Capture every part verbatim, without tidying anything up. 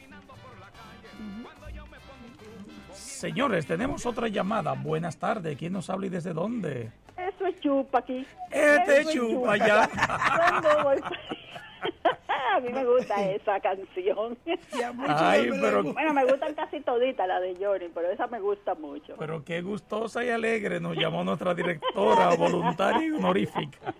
Señores, tenemos otra llamada. Buenas tardes. ¿Quién nos habla y desde dónde? Eso es Chupa aquí. Este es Chupa ya. A mí me gusta esa canción. Ay, pero... Bueno, me gustan casi toditas las de Johnny, pero esa me gusta mucho. Pero qué gustosa y alegre nos llamó nuestra directora voluntaria y honorífica.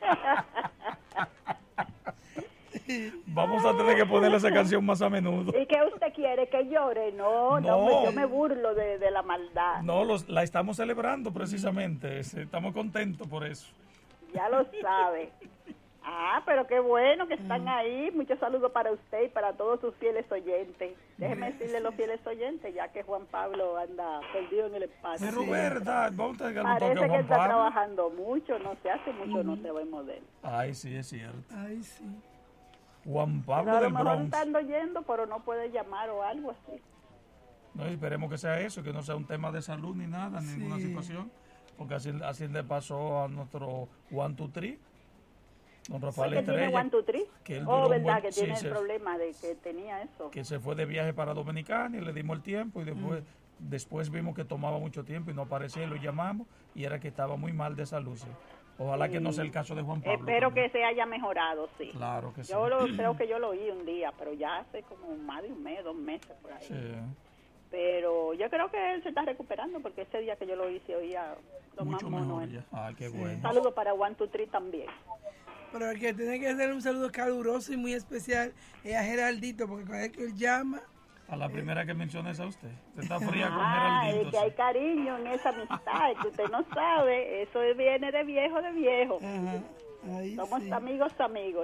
Vamos a tener que ponerle esa canción más a menudo. ¿Y qué usted quiere? ¿Que llore? No, no, no yo me burlo de, de la maldad. No, los, la estamos celebrando precisamente. Estamos contentos por eso. Ya lo sabe. Ah, pero qué bueno que están ahí. Muchos saludos para usted y para todos sus fieles oyentes. Déjeme decirle los fieles oyentes, ya que Juan Pablo anda perdido en el espacio. Pero verdad, vamos a tener que Parece toque a que Juan está Pablo. trabajando mucho, no sé, hace mucho no se vemos de él. Ay, sí, es cierto. Ay, sí. Juan Pablo Pero a lo del mejor Bronx. está ando yendo, pero no puede llamar o algo así. No, esperemos que sea eso, que no sea un tema de salud ni nada, Sí. ninguna situación. Porque así, así le pasó a nuestro One Two Three, don Rafael ¿Que tiene Estrella. One, two, three? Que él Oh, duró un verdad, buen- que sí, tiene se- el problema de que tenía eso. que se fue de viaje para Dominicana y le dimos el tiempo y después, después vimos que tomaba mucho tiempo y no aparecía y lo llamamos y era que estaba muy mal de salud. Sí. Ojalá Sí. que no sea el caso de Juan Pablo. Espero también. que se haya mejorado, sí. Claro que sí. Yo lo, creo que yo lo oí un día, pero ya hace como más de un mes, dos meses por ahí. Sí. Pero yo creo que él se está recuperando porque ese día que yo lo oí se oía lo Mucho más mono. mejor él. ya. Ay, qué Sí. bueno. Saludos para One, Two, Three también. Pero el que tiene que hacer un saludo caluroso y muy especial es a Geraldito, porque cada vez que él llama, A la primera que menciones a usted. Usted está fría con Ah, es Geraldito. que hay sí. cariño en esa amistad, que usted no sabe. Eso viene de viejo, de viejo. ajá, ahí Somos sí. amigos, amigos.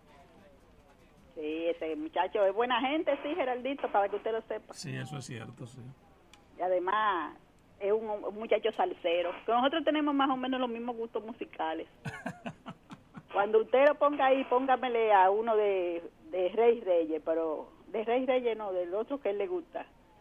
Sí, ese muchacho es buena gente, sí, Geraldito, para que usted lo sepa. Sí, eso es cierto, sí. Y además es un, un muchacho salsero. Que nosotros tenemos más o menos los mismos gustos musicales. Cuando usted lo ponga ahí, póngamele a uno de, de Rey Reyes, pero de Rey Reyes no, del otro que él le gusta.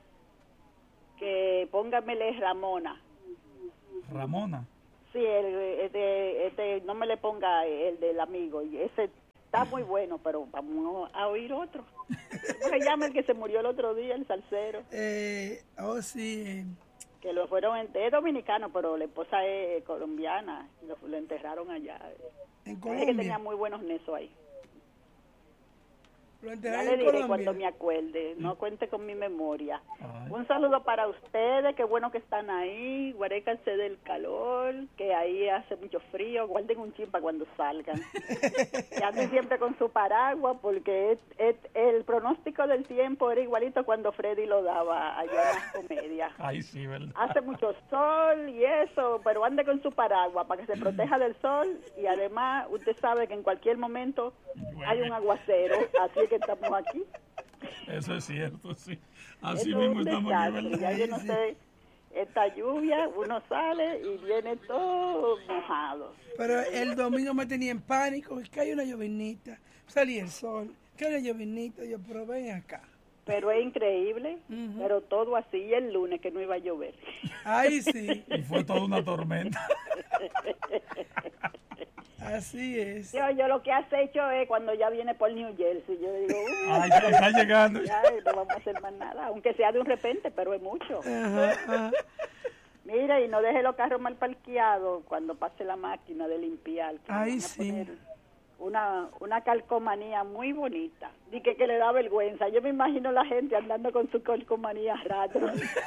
Que póngamele Ramona. Ramona. Sí, el, este, este, no me le ponga el del amigo. Y ese está muy bueno, pero vamos a oír otro. ¿Cómo se llama el que se murió el otro día, el salsero? Eh, oh, sí. eh, Que lo fueron, es dominicano, pero la esposa es colombiana. Y lo, lo enterraron allá. En Parece que tenía Colombia. muy buenos nesos ahí. Lo Ya enterraron le en diré Colombia. cuando me acuerde, no cuente con mi memoria. Ay. Un saludo para ustedes, qué bueno que están ahí, guarécanse del calor, que ahí hace mucho frío, guarden un chin para cuando salgan. Y anden siempre con su paraguas, porque es, es- el pronóstico del tiempo era igualito cuando Freddy lo daba allá en las comedias. Ay, sí, ¿verdad? Hace mucho sol y eso, pero ande con su paraguas para que se proteja del sol y además usted sabe que en cualquier momento hay un aguacero, así que estamos aquí. Eso es cierto, sí. Así Eso es mismo un estamos aquí, desastre. ¿verdad? Ya yo no sé, esta lluvia, uno sale y viene todo mojado. Pero el domingo me tenía en pánico, que hay una llovinita, salía el sol, que hay una llovinita, yo, pero ven acá. Pero es increíble, Ujú. pero todo así, y el lunes que no iba a llover. Ay, sí, Y fue toda una tormenta. así es. Yo, yo lo que has hecho es cuando ya viene por New Jersey, yo digo, uy, Ay, ya está llegando. ya no vamos a hacer más nada, aunque sea de un repente, pero es mucho. Ajá, ajá. Mira, y no deje los carros mal parqueados cuando pase la máquina de limpiar. Que Ay, van a sí. poner Una, una calcomanía muy bonita. Di que, que le da vergüenza. Yo me imagino la gente andando con su calcomanía a rato.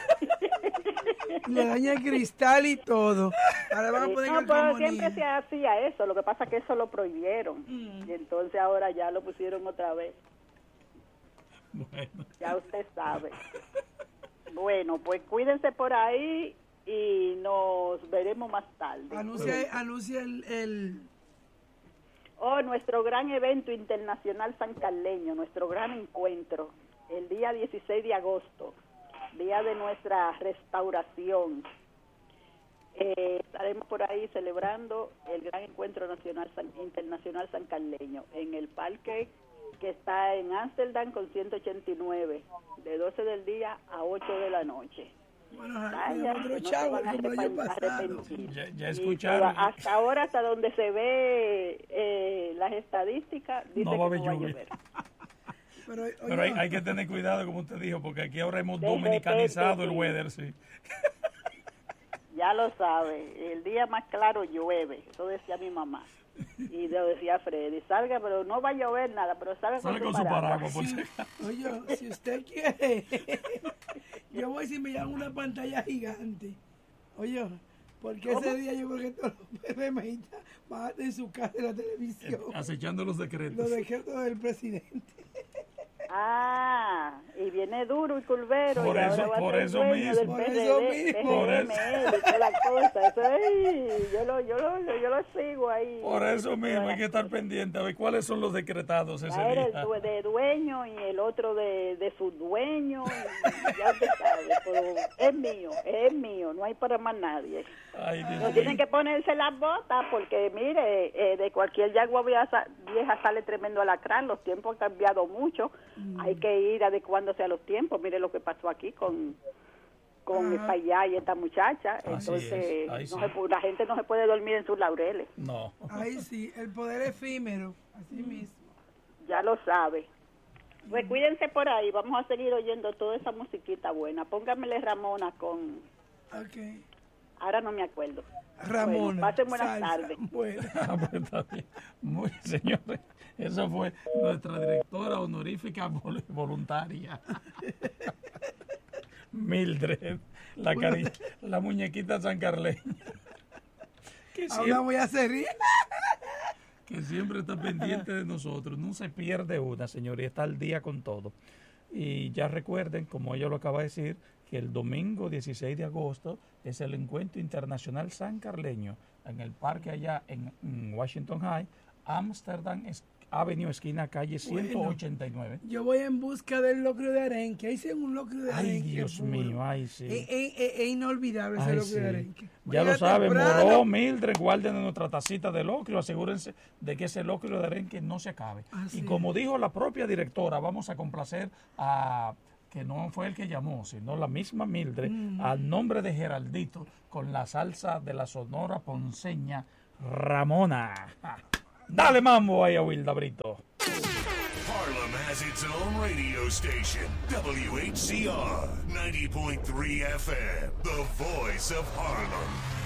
Le daña el cristal y todo. Ahora van a poner No, pero calcomanía. siempre se hacía eso. Lo que pasa es que eso lo prohibieron. Mm. Y entonces ahora ya lo pusieron otra vez. Bueno, Ya usted sabe. Bueno, pues cuídense por ahí y nos veremos más tarde. Anuncia, anuncia el, el... Oh, nuestro gran evento internacional sancarleño, nuestro gran encuentro, el día dieciséis de agosto, día de nuestra restauración. Eh, estaremos por ahí celebrando el gran encuentro nacional san- internacional sancarleño en el parque que está en Ámsterdam con ciento ochenta y nueve, de doce del día a ocho de la noche. Bueno, Vaya, otro que no chavo se van a como el año arrepen- pasado. arrepentir. ya, ya Y escucharon. pero hasta ahora, hasta donde se ve eh, las estadísticas, dice No va a que haber no va a lluvia. llover. Pero, oye, Pero hay, hay que tener cuidado, como usted dijo, porque aquí ahora hemos De dominicanizado repente, el sí. weather, sí. Ya lo sabe, el día más claro llueve, eso decía mi mamá. Y lo decía Freddy, salga, pero no va a llover nada, pero salga con, Sale con su su paraguas. paraguas, por si acaso. oye, si usted quiere, yo voy si me llaman una pantalla gigante. Oye, porque ¿Cómo? ese día yo creo que todos los bebés mexicanos van a estar en su casa en la televisión. Acechando los decretos. Los decretos del presidente. Ah, y viene duro y curvero. Por y ahora eso- va a por ser eso dueño mismo. del Por P R D, eso mismo. Por P R M L y toda la cosa. Eso es, yo lo, yo lo, yo lo sigo ahí. Por eso mismo hay que estar pendiente a ver cuáles son los decretados ese Va a día. el due- de dueño y el otro de, de su dueño. Y ya usted sabe, pero es mío, es mío, no hay para más nadie. Ay, Dios No mío. tienen que ponerse las botas porque, mire, eh, de cualquier yagua vieja, vieja sale tremendo alacrán. Los tiempos han cambiado mucho. Mm. Hay que ir adecuándose a los tiempos. Mire lo que pasó aquí con con Ajá. España y esta muchacha. Así Entonces, es, ahí no sí. se pu- la gente no se puede dormir en sus laureles. No. Ahí sí, el poder efímero, así mismo. Ya lo sabe. Pues cuídense por ahí. Vamos a seguir oyendo toda esa musiquita buena. Póngamele Ramona con... Ok. Ahora no me acuerdo. Ramona. Bueno, pasen buenas salsa, tardes. buena. Ah, pues está bien. Muy, señores, esa fue nuestra directora honorífica vol- voluntaria. Mildred, la, cari- la muñequita sancarleña. Que Ahora siempre, voy a hacer rir. que siempre está pendiente de nosotros. No se pierde una, señor, y está al día con todo. Y ya recuerden, como ella lo acaba de decir, que el domingo dieciséis de agosto es el Encuentro Internacional Sancarleño en el parque allá en, en Washington High, Amsterdam es- Avenue, esquina calle ciento ochenta y nueve. Yo voy en busca del locrio de arenque. Ahí sí hay un locrio de arenque. Ay, Dios puro. mío, ay, sí. Es, es- es- es inolvidable ese Ay, locrio sí. de arenque. Ya Vaya lo saben, temprano. Moró, Mildred, guarden nuestra tacita de locrio, asegúrense de que ese locrio de arenque no se acabe. Así y es. como dijo la propia directora, vamos a complacer a, que no fue el que llamó, sino la misma Mildred, Mm. al nombre de Geraldito, con la salsa de la Sonora Ponceña, Ramona. Dale mambo ahí a Wilda Brito. Harlem has its own radio station, W H C R ninety point three F M, the voice of Harlem.